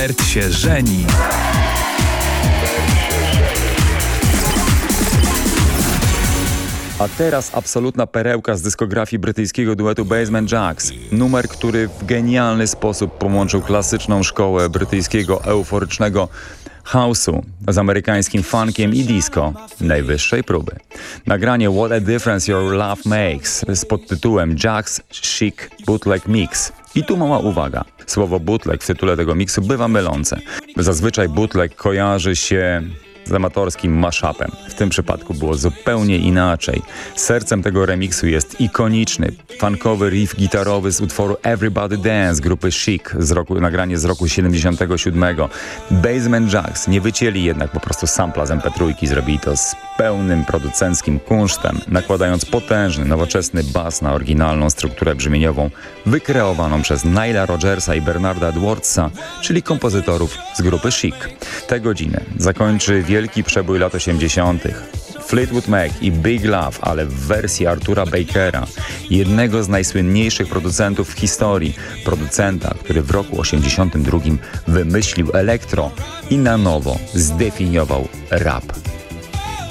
Bert się żeni. A teraz absolutna perełka z dyskografii brytyjskiego duetu Basement Jaxx. Numer, który w genialny sposób połączył klasyczną szkołę brytyjskiego euforycznego house'u z amerykańskim funkiem i disco najwyższej próby. Nagranie What a Difference Your Love Makes z podtytułem Jaxx Chic Bootleg Mix. I tu mała uwaga. Słowo bootleg w tytule tego miksu bywa mylące. Zazwyczaj bootleg kojarzy się z amatorskim mashupem. W tym przypadku było zupełnie inaczej. Sercem tego remiksu jest ikoniczny, funkowy riff gitarowy z utworu Everybody Dance grupy Chic, nagranie z roku 77. Basement Jaxx nie wycięli jednak po prostu sampla z MP3, zrobili to z pełnym producenckim kunsztem, nakładając potężny, nowoczesny bas na oryginalną strukturę brzmieniową wykreowaną przez Nila Rodgersa i Bernarda Edwardsa, czyli kompozytorów z grupy Chic. Tę godzinę zakończy wielki przebój lat 80. Fleetwood Mac i Big Love, ale w wersji Artura Bakera, jednego z najsłynniejszych producentów w historii, producenta, który w roku 82 wymyślił elektro i na nowo zdefiniował rap.